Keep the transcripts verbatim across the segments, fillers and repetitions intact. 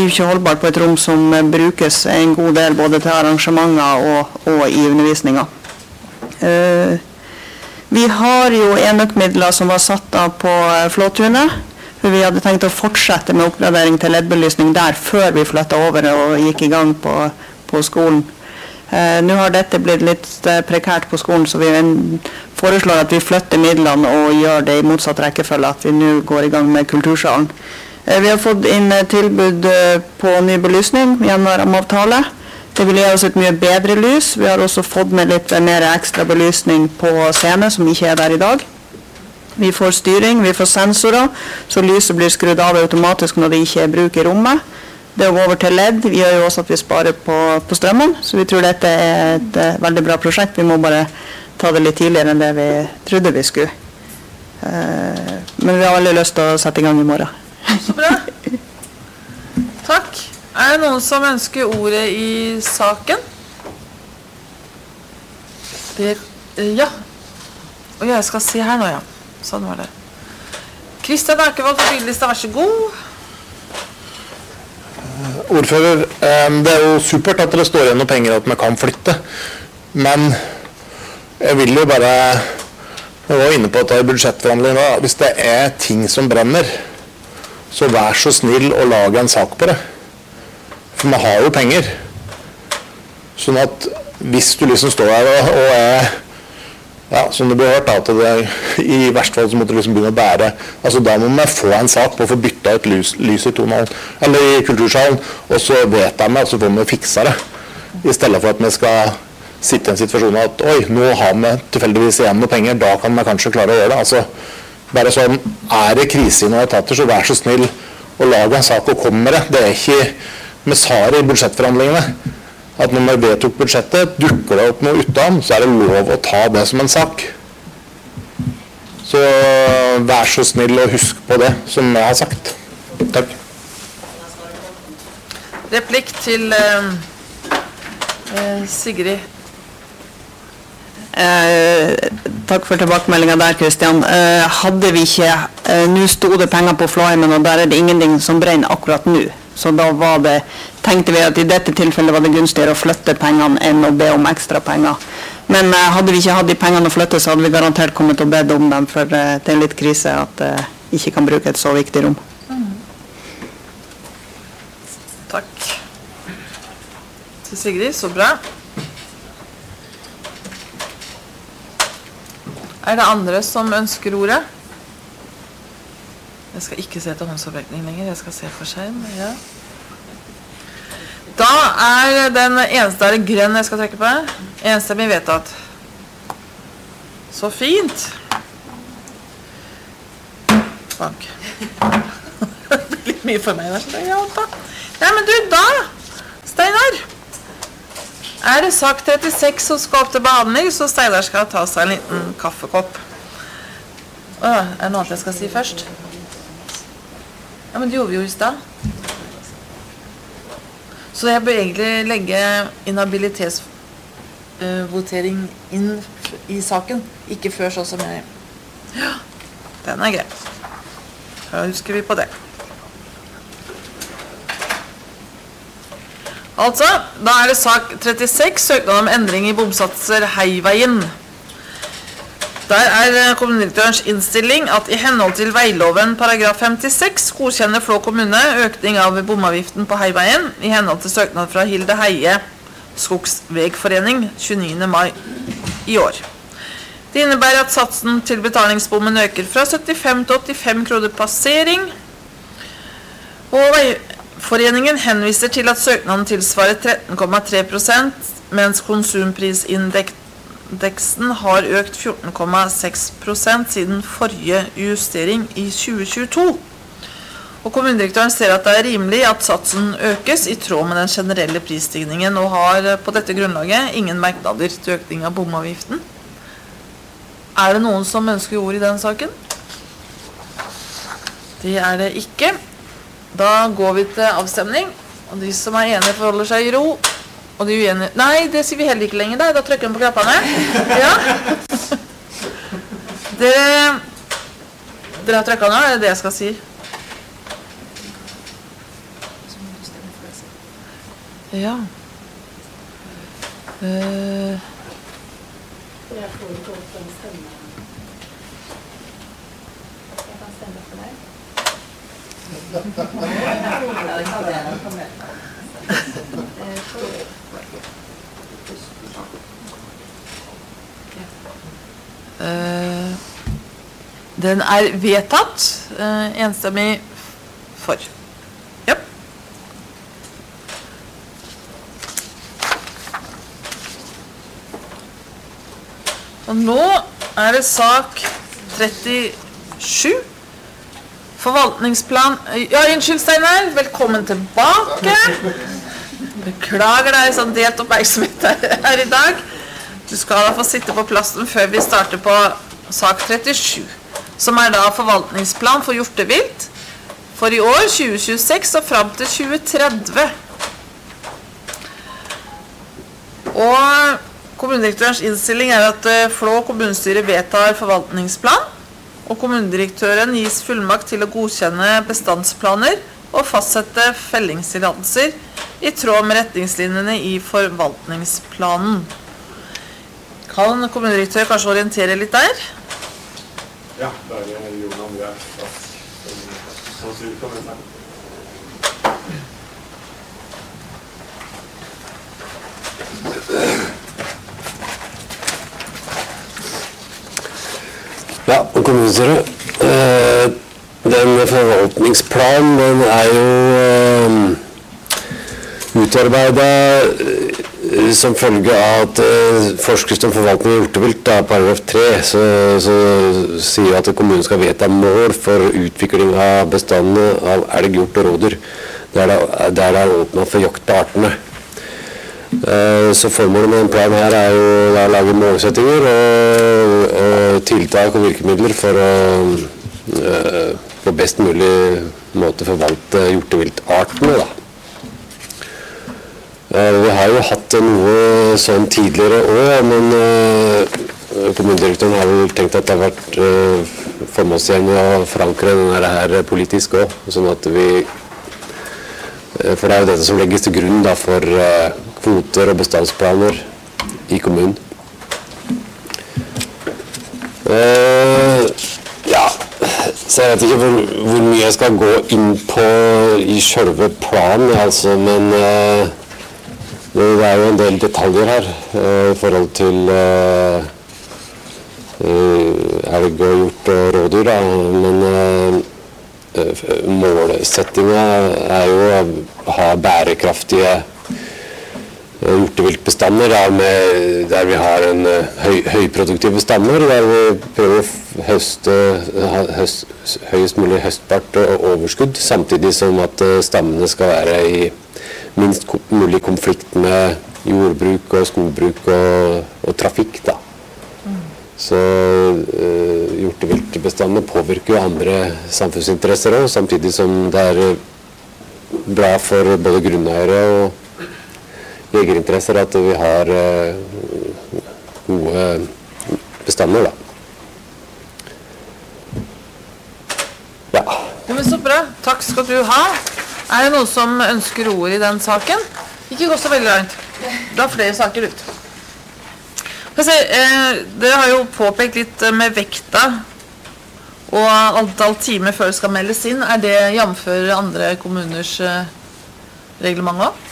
jo ikke holdbart på et rom som brukes en god del både til arrangementer og, og i undervisningen. Uh, vi har jo enøkmidler som var satt av på Flåtunet, for vi hadde tenkt å fortsette med oppgradering til L E D-belysning der før vi flyttet over og gikk i gang på, på skolen. Uh, nå har dette blitt litt uh, prekært på skolen, så vi foreslår at vi flytter midlene og gjør det i motsatt rekkefølge, at vi nå går i gang med kultursalen. Vi har fått inn tilbud på ny belysning gjennom rammeavtale. Det vil gi oss et mye bedre lys. Vi har også fått med litt mer ekstra belysning på scene, som ikke er der i dag. Vi får styring, vi får sensorer, så lyset blir skrudd av automatisk når det ikke er bruk i rommet. Det å gå over til L E D gjør jo også at vi sparer på, på strømmen, så vi tror dette er et uh, veldig bra prosjekt. Vi må bare ta det litt tidligere enn det vi trodde vi skulle. Uh, men vi har veldig lyst til å sette i gang i morgen. Så bra. Takk. Er det noen som ønsker ordet i saken? Det, ja. Og jeg skal se her nå, ja. Sånn var det. Kristian Akevold for byggelista, vær så god. Ordfører, det er jo supert at dere står igjen noen penger at man kan flytte. Men jeg vil jo bare, jeg var inne på at det er budsjettforhandlinger, hvis det er ting som brenner, så vær så snill å lage en sak på det. For man har jo penger. Sånn at hvis du liksom står her og, og er, ja, som det blir hørt, at det, i verste fall så måtte du liksom begynne å bære, altså da må man få en sak på å få byttet et lys, lys i tonalen, eller i kultursalen, og så vet jeg meg, og så får vi fikse det. I stedet for at vi skal sitte i en situasjon at, oi, nå har vi tilfeldigvis igjen noe penger, da kan vi kanskje klare å gjøre det. Altså, bare sånn, er det krise i noen etater, så vær så snill å lage en sak og komme med det. Det er ikke, vi sa det i budsjettforhandlingene, at når vi vedtok budsjettet, dukker det opp noe utom, så er det lov å ta det som en sak. Så vær så snill og husk på det, som jeg har sagt. Takk. Replikk til uh, uh, Sigrid. Eh, takk for tilbakemeldingen der, Kristian. Eh, hadde vi ikke, eh, nå stod det penger på Flåheimen, og der er det ingenting som brenner akkurat nå. Så da var det, tenkte vi at i dette tilfellet var det gunstigere å flytte pengene enn å be om ekstra penger. Men eh, hadde vi ikke hatt de pengene å flytte, så hadde vi garantert kommet til å be om dem, for eh, det er litt krise at eh, ikke kan bruke et så viktig rom. Mm. Takk. Til Sigrid, så bra. Er det andre som ønsker ordet? Jeg skal ikke se til håndsopprekning lenger, jeg skal se for seg. Ja. Da er den eneste er grønn jeg skal trekke på. Enstemmig vedtatt. Så fint. Bank. Det blir litt mye for meg der. Ja, da. Nei, men du, da, Steinar. Er det sak trettiseks som skal opp til behandling, så Steinar skal ta seg en liten kaffekopp. Åh, er det noe annet jeg skal si først? Ja, men det gjorde vi jo i sted. Så jeg bør egentlig legge inhabilitetsvotering uh, inn i saken, ikke før sånn som jeg... Ja, den er grei. Da husker vi på det. Altså, da er det sak trettiseks, søknad om endring i bomsatser Heiveien. Der er kommunedirektørens innstilling at i henhold til veiloven paragraf femtiseks godkjenner Flå kommune økning av bomavgiften på Heiveien i henhold til søknad fra Hilde Heie Skogsvegforening tjueniende mai i år. Det innebærer at satsen til betalingsbommen øker fra syttifem til åttifem kroner passering, og veiforeningen henviser til at søknaden tilsvarer tretten komma tre prosent, mens konsumprisindeksen har økt fjorten komma seks prosent siden forrige justering i tjue tjueto. Og kommunedirektøren ser at det er rimelig at satsen økes i tråd med den generelle prisstigningen, og har på dette grunnlaget ingen merknader til økning av bomavgiften. Er det noen som ønsker ord i den saken? Det er det ikke. Da går vi til avstemning, og de som er enige forholder seg i ro, og de uenige... Nei, det sier vi heller ikke lenger da, da trykker vi på knappene. Ja. Dere, dere har trykket nå, er det det jeg skal si? Ja. Eh, Jeg får ikke opp den stemmen. Jeg kan stemme for deg. eh, den er vedtatt. Eh, enstemmig for. Ja. Og nå er det sak trettisju. Forvaltningsplan. Ja, unnskyld Steinar, velkommen tilbake. Beklager deg sånn delt oppmerksomhet her, her i dag. Du skal da få sitte på plassen før vi starter på sak trettisju, som er da forvaltningsplan for hjortevilt for i år tjue tjueseks og frem til tjue tretti. Og kommunedirektørens innstilling er at eh, Flå kommunestyre vedtar forvaltningsplan, og kommunedirektøren gis fullmakt til å godkjenne bestandsplaner og fastsette fellingstillatelser i tråd med retningslinjene i forvaltningsplanen. Kan kommunedirektør kanskje orientere litt der? Ja, det er Jon Andreas Rask som styrer kommunen. Ja, og kommunestyret. Eh, den forvaltningsplanen, den er jo eh, utarbeidet eh, som følge av at eh, forskrift om forvaltning av hjortevilt, da, paragraf tre, så, så sier at kommunen skal vedta mål for utvikling av bestandene av elg, hjort og rådyr, der det, der det er åpnet for jakt på artene. Så formålet med den planen her er jo å lage målsettinger og, og tiltak og virkemidler for å uh, på best mulig måte forvalte hjorteviltartene, da. Uh, vi har jo hatt noe sånn tidligere også, men uh, kommunedirektøren har vel tenkt at det har vært uh, formålstjenlig å forankre denne her politisk også, sånn at vi For det er jo dette som legges til grunn da, for uh, kvoter og bestandsplaner i kommunen. Uh, ja, så jeg vet ikke hvor, hvor mye jeg skal gå inn på i selve planen, altså, men uh, det er jo en del detaljer her uh, i forhold til uh, uh, elg og hjort og rådyr, da, men uh, målsettingen er jo å ha bærekraftige hjorteviltbestander da, med, der vi har en høy, høyproduktiv bestander, der vi prøver å høste, høst, høyest mulig høstbart og overskudd, samtidig som at stammene skal være i minst mulig konflikt med jordbruk og skogbruk og, og trafikk, da. Så uh, hjorteviltbestandene påvirker jo andre samfunnsinteresser også, samtidig som det er bra for både grunneiere og jegerinteresser at vi har uh, gode bestander, da. Ja. Ja, men så bra. Takk skal du ha. Er det noen som ønsker ord i den saken? Ikke gå så veldig langt. Du har flere saker ut. Se, eh, dere har jo påpekt litt med vekta og antall timer før det skal meldes inn. Er det jamfør andre kommuners eh, reglement også?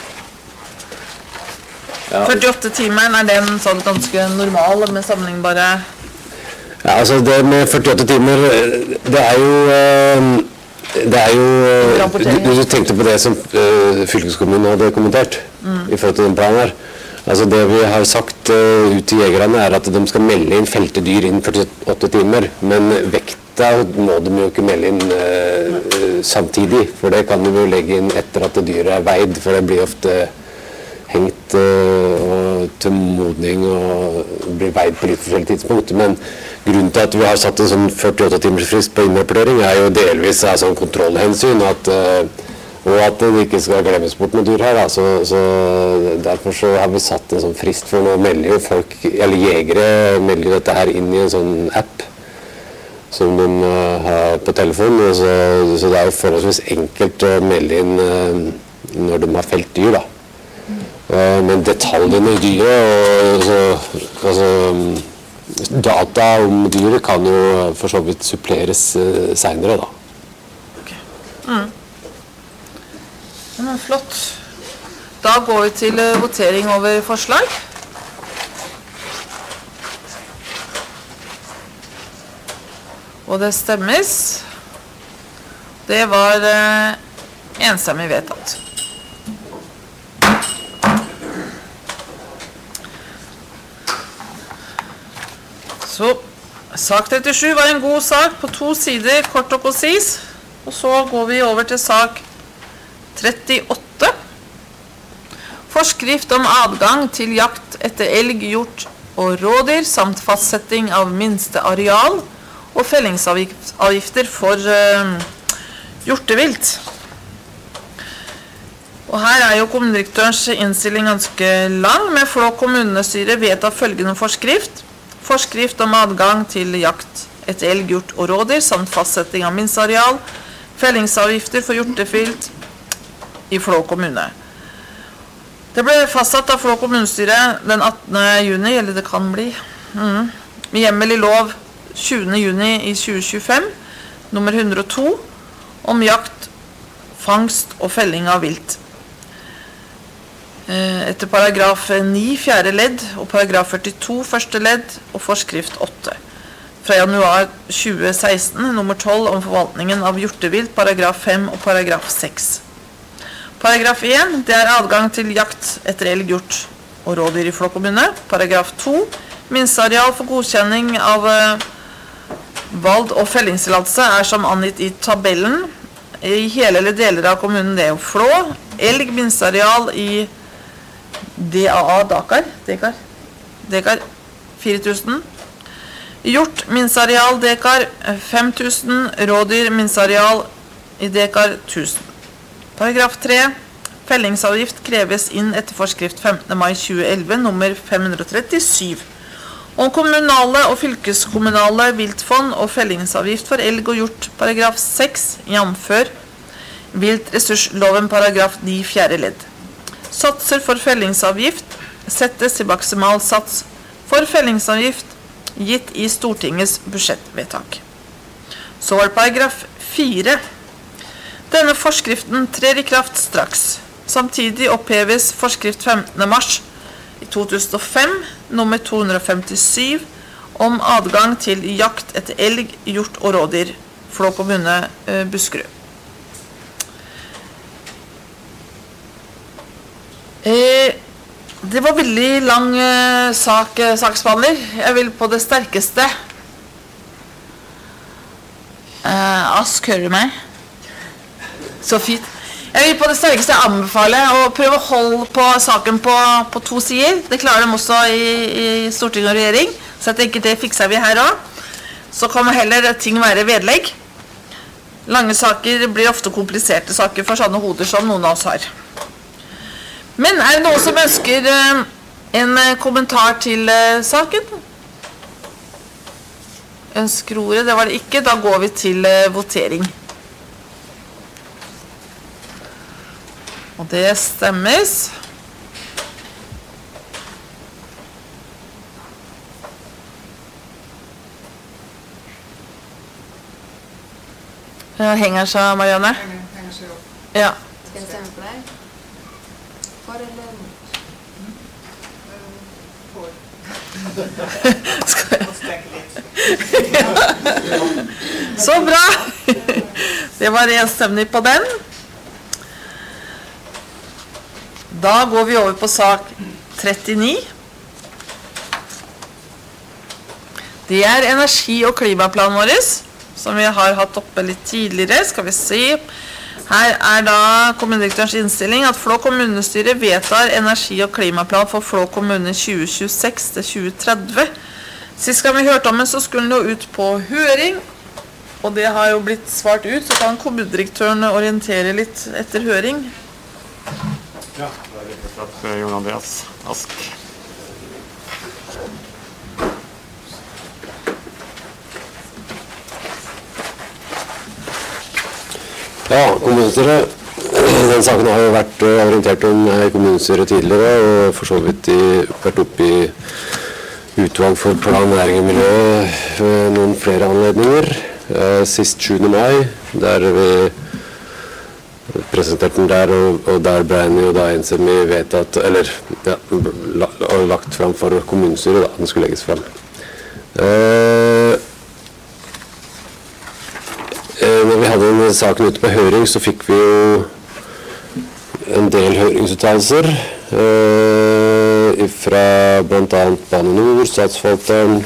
Ja. førtiåtte timer, er den sånn ganske normal med sammenlignbare? Ja, altså det med førtiåtte timer, det er jo det er jo du, du tenkte på det som uh, fylkeskommunen hadde kommentert mm. i forhold til den planen her. Altså det vi har sagt uh, ut til jegerne er at de skal melde inn felte dyr innen førtiåtte timer, men vekta må de jo ikke melde inn uh, samtidig, for det kan de jo legge inn etter at dyret er veid, for det blir ofte hengt uh, og til modning og blir veid på litt forskjellige tidspunkt. Men grunnen til at vi har satt en sånn førtiåtte timers frist på innrapportering er jo delvis av sånn kontrollhensyn, at uh, og at det ikke skal glemmes bort med dyr her, da. Så, så derfor så har vi satt en sånn frist, for nå melder jo folk, eller jegere melder dette her inn i en sånn app som de uh, har på telefonen, så, så det er jo forholdsvis enkelt å melde inn uh, når de har felt dyr, da. Eh, men detaljene i dyret, og, altså, altså, data om dyret kan jo for så vidt suppleres eh, senere, da. Okay. Mm. Ja, men flott. Da går vi til eh, votering over forslag. Og det stemmes. Det var eh, enstemmig vedtatt. Så, sak trettisju var en god sak på to sider, kort og konsis. Og så går vi over til sak trettiåtte. Forskrift om adgang til jakt etter elg, hjort og rådyr, samt fastsetting av minste areal og fellingsavgifter for uh, hjortevilt. Og her er jo kommunedirektørens innstilling ganske lang, med Flå kommunestyre vedtatt følgende forskrift. Forskrift om adgang til jakt etter elg, hjort og rådyr, samt fastsetting av minsteareal, fellingsavgifter for hjortevilt i Flå kommune. Det ble fastsatt av Flå kommunestyre den attende juni, eller det kan bli, mm, med hjemmel i lov tjuende juni i tjue tjuefem, nummer hundre og to, om jakt, fangst og felling av vilt. Etter paragraf ni, fjerde ledd, og paragraf førtito, første ledd, og forskrift åtte. Fra januar tjue seksten, nummer tolv, om forvaltningen av hjortevilt, paragraf fem og paragraf seks. Paragraf en, det er adgang til jakt etter elg, hjort og rådyr i Flå kommune. Paragraf to, minsteareal for godkjenning av valg og fellingstillatelse er som angitt i tabellen. I hele eller deler av kommunen det er jo Flå. Elg minsteareal i D A A, Dakar, Dekar, Dekar fire tusen. Hjort minsteareal Dekar fem tusen. Rådyr minsteareal i Dekar tusen. Paragraf tre. Fellingsavgift kreves inn etter forskrift femtende mai tjue elleve, nummer fem hundre og trettisju. Om kommunale og fylkeskommunale viltfond og fellingsavgift for elg og hjort, paragraf seks, jamfør viltressursloven, paragraf ni, fjerde ledd. Satser for fellingsavgift settes til maksimal sats for fellingsavgift gitt i Stortingets budsjettvedtak. Så var det paragraf fire. Denne forskriften trer i kraft straks. Samtidig oppheves forskrift femtende mars i to tusen og fem, nummer to hundre og femtisju, om adgang til jakt etter elg, hjort og rådyr, Flå kommune, Buskerud. Eh, det var veldig lang eh, sak, eh, saksbehandler. Jeg vil på det sterkeste. Eh, Ask, hører du meg? Så fint. Jeg vil på det sterkeste anbefale å prøve å holde på saken på, på to sider. Det klarer de også i, i Stortinget og regjering, så jeg tenker det fikser vi her også. Så kan heller ting være vedlegg. Lange saker blir ofte kompliserte saker for sånne hoder som noen av oss har. Men er det noen som ønsker uh, en uh, kommentar til uh, saken? Ønsker ordet? Det var det ikke. Da går vi til uh, votering. Og det stemmes. Uh, henger seg, Marianne? Henger seg opp. Ja. Skal jeg stemme på deg? For eller mot? For. Skal jeg... Så bra! Det var enstemmig på den. Da går vi over på sak trettini. Det er energi- og klimaplanen vår, som vi har hatt oppe litt tidligere. Skal vi se. Her er da kommunedirektørens innstilling at Flå kommunestyre vedtar energi- og klimaplan for Flå kommune tjue tjueseks til tjue tretti. Sist gang vi hørte om det, så skulle den jo ut på høring, og det har jo blitt svart ut, så kan kommunedirektøren orientere litt etter høring. Ja, det er rett og slett Jon Andreas Ask. Ja, kommunestyret Den saken har jo vært orientert om i kommunestyret tidligere, og for så vidt i, vært oppe i utvalg for plan, næring og miljø ved noen flere anledninger. Sist sjuende mai, der vi presenterte den der, og, og der ble den jo da enstemmig vedtatt, eller ja, la, lagt fram for kommunestyret da, den skulle legges frem. Uh, Når vi hadde en saken ute på høring, så fikk vi jo en del høringsuttalelser eh, fra blant annet Bane Nor, Statsforvalteren,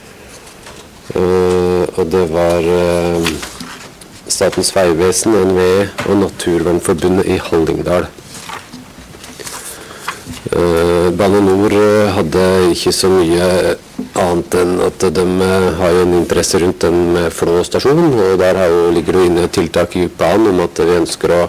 eh, og det var eh, Statens Vegvesen, N V E og Naturvernforbundet i Hallingdal. Eh, Bane Nor hadde ikke så mye annet enn at de har jo en interesse rundt den med Flå stasjon, og der har jo, ligger det inne tiltak i planen om at vi ønsker å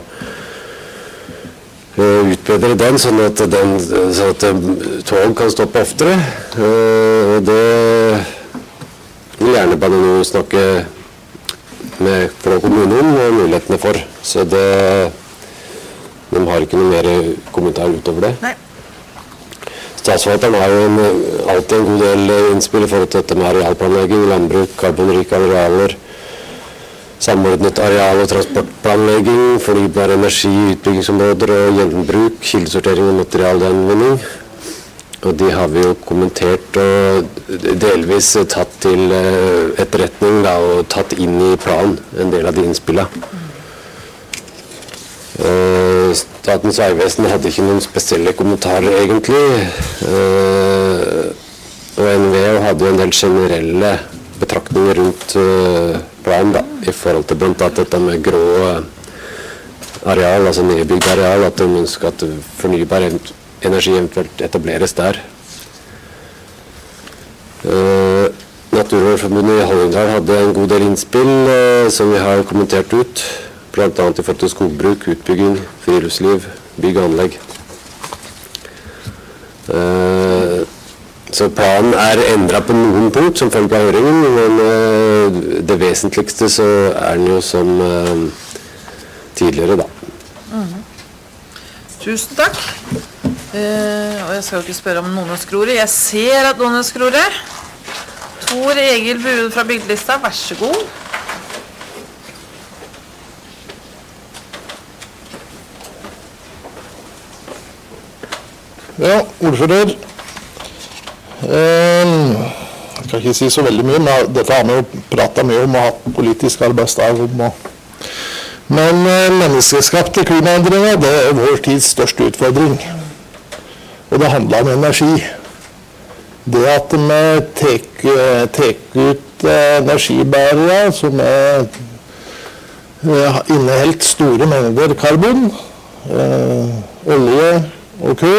uh, utbedre den, sånn at, den, sånn at tog kan stoppe oftere. Uh, og det vil gjerne Bane Nor snakke med Flå kommune om og mulighetene for, så det, de har ikke noe mer kommentar utover det. Nei. Statsforvalteren har jo en, alltid en god del innspill i forhold til dette med arealplanlegging, landbruk, karbonrike arealer, samordnet areal- og transportplanlegging, fornybar energi, utbyggingsområder og gjenbruk, kildesortering og materialgjenvinning. Og de har vi jo kommentert og delvis tatt til etterretning da, og tatt inn i planen, en del av de innspillene. Uh, Statens Vegvesen hadde ikke noen spesielle kommentarer egentlig, uh, og N V E hadde jo en del generelle betraktninger rundt uh, planen da, i forhold til blant annet dette med grå areal, altså nedbygd areal, at de ønsker at fornybar energi eventuelt etableres der. Uh, Naturvernforbundet i Hallingdal hadde en god del innspill uh, som vi har kommentert ut, blant annet i forhold til skogbruk, utbygging, friluftsliv, bygg og anlegg. Uh, så planen er endret på noen punkt som følge av høringen, men uh, det vesentligste så er den jo som uh, tidligere da. Mm-hmm. Tusen takk. Uh, og jeg skal jo ikke spørre om noen ønsker ordet. Jeg ser at noen ønsker ordet. Tor Egil Buen fra Bygdelista, vær så god. Ja, ordfører. Eh, jeg kan ikke si så veldig mye, men dette har vi jo pratet mye om og hatt politisk arbeidsdag om. Men eh, menneskeskapte klimaendringer, det er vår tids største utfordring. Og det handler om energi. Det at vi tek ut energibærere som er inneholdt store mengder karbon, eh, olje og kull,